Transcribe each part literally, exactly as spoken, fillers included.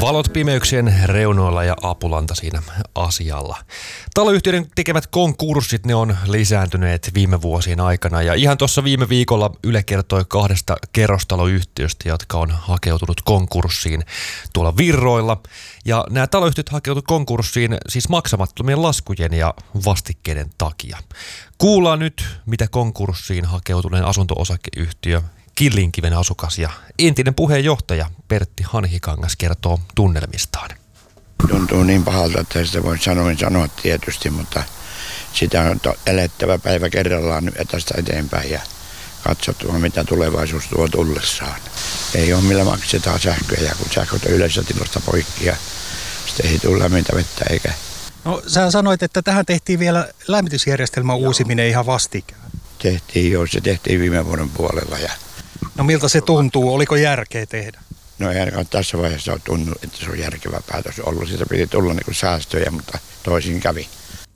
Valot pimeyksien reunoilla ja apulanta siinä asialla. Taloyhtiöiden tekemät konkurssit, ne on lisääntyneet viime vuosien aikana. Ja ihan tuossa viime viikolla Yle kertoi kahdesta kerrostaloyhtiöstä, jotka on hakeutunut konkurssiin tuolla Virroilla. Ja nämä taloyhtiöt hakeutuivat konkurssiin siis maksamattomien laskujen ja vastikkeiden takia. Kuullaan nyt, mitä konkurssiin hakeutuneen asunto-osakeyhtiö Killinkiven asukas ja entinen puheenjohtaja Pertti Hanhikangas kertoo tunnelmistaan. Tuntuu niin pahalta, että sitä voi sanoa, sanoa tietysti, mutta sitä on elettävä päivä kerrallaan nyt etästä eteenpäin ja katsottava, mitä tulevaisuus tuo tullessaan. Ei ole millä maksetaan sähköjä, kun sähköt on yleisötilasta poikki ja sitten ei tule lämmintä vettä eikä. No sä sanoit, että tähän tehtiin vielä lämmitysjärjestelmän uusiminen ihan vastikään. Tehtiin jo, se tehtiin viime vuoden puolella. Ja no miltä se tuntuu? Oliko järkeä tehdä? No ei ainakaan tässä vaiheessa on tuntunut, että se on järkevä päätös ollut. Siitä piti tulla niin kuin säästöjä, mutta toisin kävi.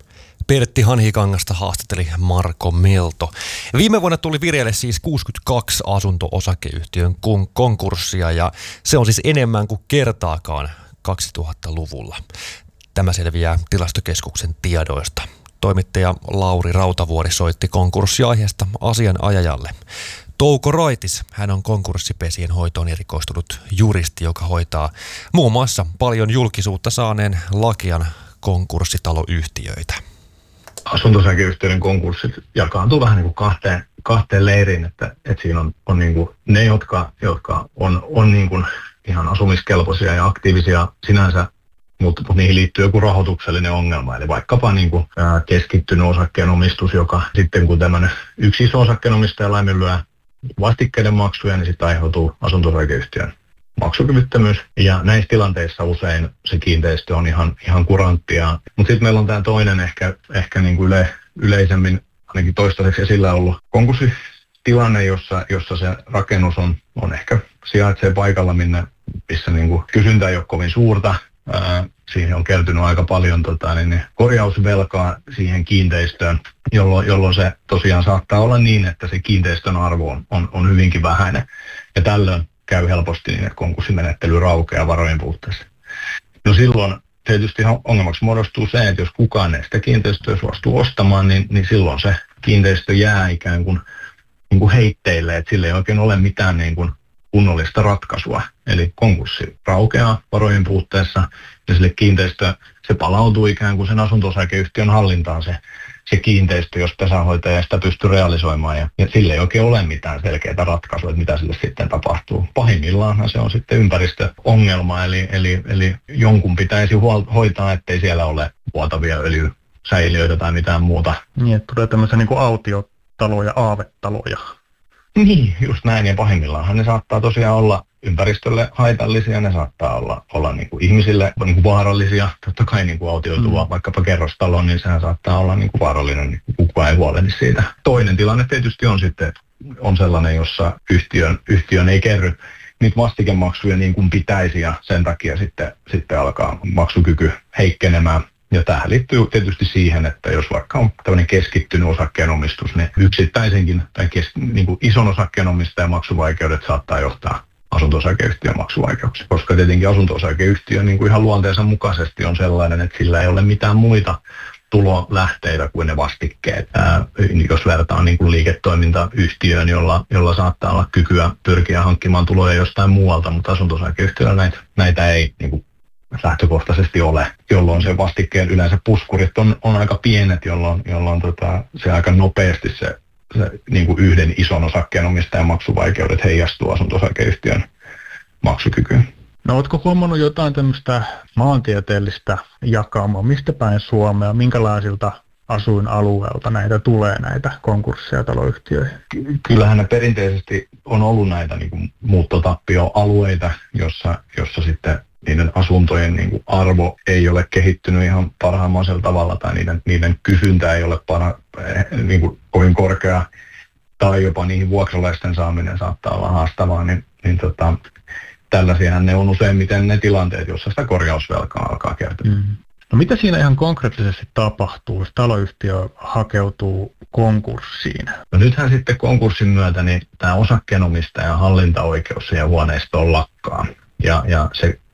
Pertti Hanhikangasta haastatteli Marko Melto. Viime vuonna tuli vireille siis kuusikymmentäkaksi asunto-osakeyhtiön konkurssia ja se on siis enemmän kuin kertaakaan kaksituhattaluvulla. Tämä selviää Tilastokeskuksen tiedoista. Toimittaja Lauri Rautavuori soitti konkurssiaiheesta asianajajalle. Touko Raitis, hän on konkurssipesien hoitoon erikoistunut juristi, joka hoitaa muun muassa paljon julkisuutta saaneen Lakian konkurssitaloyhtiöitä. Asunto-osakeyhtiöiden konkurssit jakaantuu vähän niin kuin kahteen, kahteen leiriin, että, että siinä on, on niin kuin ne, jotka, jotka on, on niin kuin ihan asumiskelpoisia ja aktiivisia sinänsä, mutta, mutta niihin liittyy joku rahoituksellinen ongelma, eli vaikkapa niin kuin, ää, keskittynyt osakkeenomistus, joka sitten kun tämmöinen yksi iso osakkeenomistaja laiminlyö vastikkeiden maksuja, niin sitten aiheutuu asunto-osakeyhtiön maksukyvyttömyys. Ja näissä tilanteissa usein se kiinteistö on ihan, ihan kuranttia. Mutta sitten meillä on tämä toinen ehkä, ehkä niin kuin yle, yleisemmin, ainakin toistaiseksi esillä ollut konkurssitilanne, jossa, jossa se rakennus on, on ehkä sijaitsee paikalla, minne, missä niin kuin kysyntä ei ole kovin suurta. Ää, siihen on kertynyt aika paljon tota, niin korjausvelkaa siihen kiinteistöön, jolloin, jolloin se tosiaan saattaa olla niin, että se kiinteistön arvo on, on, on hyvinkin vähäinen. Ja tällöin käy helposti niin, että konkurssimenettely raukeaa varojen puutteessa. No silloin tietysti ongelmaksi muodostuu se, että jos kukaan ei sitä kiinteistöä suostuu ostamaan, niin, niin silloin se kiinteistö jää ikään kuin, niin kuin heitteille, että sillä ei oikein ole mitään niin kuin kunnollista ratkaisua. Eli konkurssi raukeaa varojen puutteessa ja sille kiinteistö, se palautuu ikään kuin sen asunto-osakeyhtiön hallintaan se, se kiinteistö, jos pesänhoitaja sitä pystyy realisoimaan. Ja, ja sille ei oikein ole mitään selkeää ratkaisua, että mitä sille sitten tapahtuu. Pahimmillaanhan se on sitten ympäristöongelma, eli, eli, eli jonkun pitäisi huol- hoitaa, ettei siellä ole vuotavia öljysäiliöitä tai mitään muuta. Niin, että tulee tämmöisiä niin kuin autiotaloja, aavetaloja. Niin, just näin. Ja pahimmillaanhan ne saattaa tosiaan olla ympäristölle haitallisia, ne saattaa olla, olla niin kuin ihmisille niin kuin vaarallisia. Totta kai niin kuin autioituva, mm. vaikkapa kerrostalo, niin sehän saattaa olla niin kuin vaarallinen, niin kukaan ei huolehdi siitä. Toinen tilanne tietysti on sitten on sellainen, jossa yhtiön, yhtiön ei kerry niitä vastikemaksuja niin kuin pitäisi ja sen takia sitten, sitten alkaa maksukyky heikkenemään. Ja tähän liittyy tietysti siihen, että jos vaikka on tämmöinen keskittynyt osakkeenomistus, niin yksittäisenkin tai kes, niin kuin ison osakkeenomistajan maksuvaikeudet saattaa johtaa asunto-osakeyhtiön maksuvaikeuksia. Koska tietenkin asunto-osakeyhtiö niin kuin ihan luonteensa mukaisesti on sellainen, että sillä ei ole mitään muita tulolähteitä kuin ne vastikkeet. Ää, jos vertaa niin kuin liiketoimintayhtiöön, jolla, jolla saattaa olla kykyä pyrkiä hankkimaan tuloja jostain muualta, mutta asunto-osakeyhtiöllä näitä, näitä ei niin kuin lähtökohtaisesti ole, jolloin se vastikkeen yleensä puskurit on, on aika pienet, jolloin, jolloin tota, se aika nopeasti se, se niin kuin yhden ison osakkeenomistajan maksuvaikeudet heijastuu asunto-osakeyhtiön maksukykyyn. No ootko huomannut jotain tämmöistä maantieteellistä jakaumaa, mistä päin Suomea, minkälaisilta asuinalueelta näitä tulee, näitä konkursseja taloyhtiöihin? Kyllähän ne perinteisesti on ollut näitä niin kuin muuttotappioalueita, jossa, jossa sitten niiden asuntojen niin kuin arvo ei ole kehittynyt ihan parhaimmaisella tavalla tai niiden, niiden kysyntä ei ole para, niin kuin kovin korkea tai jopa niihin vuokralaisten saaminen saattaa olla haastavaa, niin, niin tota, tällaisiahan ne on useimmiten ne tilanteet, joissa sitä korjausvelkaa alkaa kertyä. Mm. No mitä siinä ihan konkreettisesti tapahtuu, jos taloyhtiö hakeutuu konkurssiin? No nythän sitten konkurssin myötä niin tämä osakkeenomistajan hallintaoikeus siihen huoneistoon lakkaa. Ja, ja se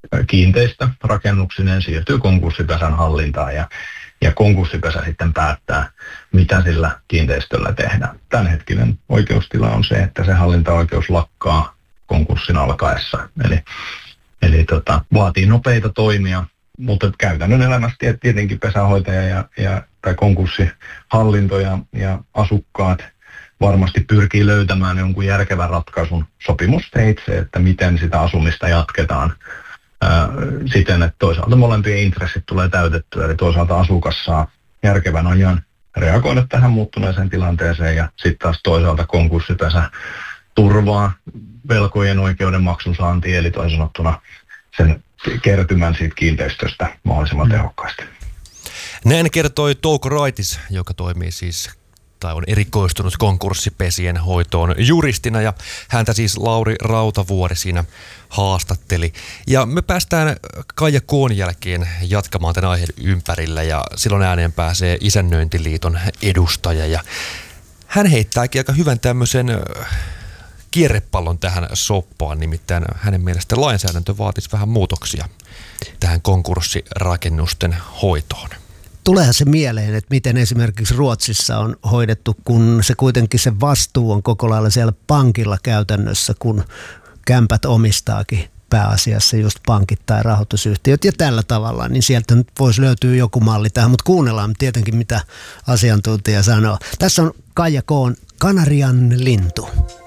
kiinteistö rakennuksineen siirtyy konkurssipesän hallintaan ja, ja konkurssipesä sitten päättää, mitä sillä kiinteistöllä tehdään. Tämänhetkinen oikeustila on se, että se hallintaoikeus lakkaa konkurssin alkaessa. Eli, eli tota, vaatii nopeita toimia, mutta käytännön elämässä tietenkin pesänhoitaja ja, ja, tai konkurssihallinto ja, ja asukkaat varmasti pyrkii löytämään jonkun järkevän ratkaisun sopimusteitse, että miten sitä asumista jatketaan ää, siten, että toisaalta molempien intressit tulee täytettyä, eli toisaalta asukas saa järkevän ajan reagoida tähän muuttuneeseen tilanteeseen ja sitten taas toisaalta konkurssipesä turvaa velkojen oikeuden maksun saantiin, eli toisin sanottuna sen kertymän siitä kiinteistöstä mahdollisimman tehokkaasti. Näin kertoi Touko Raitis, joka toimii siis tai on erikoistunut konkurssipesien hoitoon juristina, ja häntä siis Lauri Rautavuori siinä haastatteli. Ja me päästään Kaija Koon jälkeen jatkamaan tämän aiheen ympärillä, ja silloin ääneen pääsee Isännöintiliiton edustaja, ja hän heittääkin aika hyvän tämmöisen kierrepallon tähän soppaan, nimittäin hänen mielestä lainsäädäntö vaatisi vähän muutoksia tähän konkurssirakennusten hoitoon. Tuleehan se mieleen, että miten esimerkiksi Ruotsissa on hoidettu, kun se kuitenkin se vastuu on koko lailla siellä pankilla käytännössä, kun kämpät omistaakin pääasiassa just pankit tai rahoitusyhtiöt ja tällä tavalla, niin sieltä nyt voisi löytyä joku malli tähän, mutta kuunnellaan tietenkin mitä asiantuntija sanoo. Tässä on Kaija Koon Kanarian lintu.